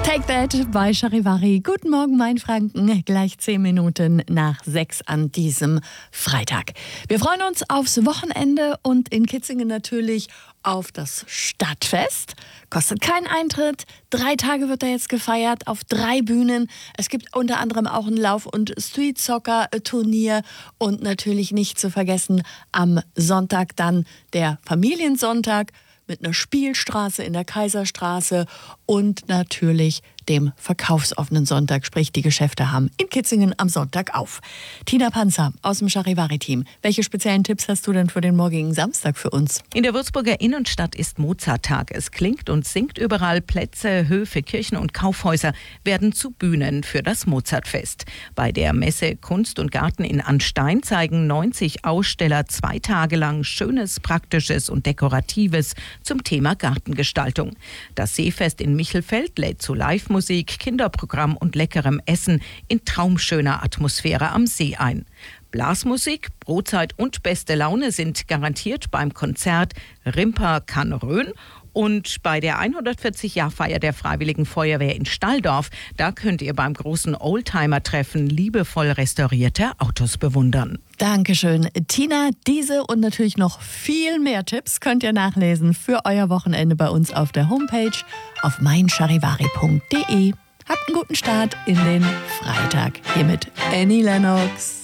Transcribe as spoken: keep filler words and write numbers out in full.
Take That bei Charivari. Guten Morgen, Mainfranken. Gleich zehn Minuten nach sechs an diesem Freitag. Wir freuen uns aufs Wochenende und in Kitzingen natürlich auf das Stadtfest. Kostet keinen Eintritt. Drei Tage wird da jetzt gefeiert auf drei Bühnen. Es gibt unter anderem auch ein Lauf- und Street-Soccer-Turnier. Und natürlich nicht zu vergessen, am Sonntag dann der Familiensonntag mit einer Spielstraße in der Kaiserstraße und natürlich dem verkaufsoffenen Sonntag, sprich die Geschäfte haben in Kitzingen am Sonntag auf. Tina Panzer aus dem Charivari-Team. Welche speziellen Tipps hast du denn für den morgigen Samstag für uns? In der Würzburger Innenstadt ist Mozarttag. Es klingt und singt überall. Plätze, Höfe, Kirchen und Kaufhäuser werden zu Bühnen für das Mozartfest. Bei der Messe Kunst und Garten in Anstein zeigen neunzig Aussteller zwei Tage lang Schönes, Praktisches und Dekoratives zum Thema Gartengestaltung. Das Seefest in Michelfeld lädt zu Live Musik, Kinderprogramm und leckerem Essen in traumschöner Atmosphäre am See ein. Blasmusik, Brotzeit und beste Laune sind garantiert beim Konzert Rimper kann Rhön. Und bei der hundertvierzig-Jahr-Feier der Freiwilligen Feuerwehr in Stalldorf, da könnt ihr beim großen Oldtimer-Treffen liebevoll restaurierte Autos bewundern. Dankeschön, Tina. Diese und natürlich noch viel mehr Tipps könnt ihr nachlesen für euer Wochenende bei uns auf der Homepage auf mein charivari punkt de. Habt einen guten Start in den Freitag. Hier mit Annie Lennox.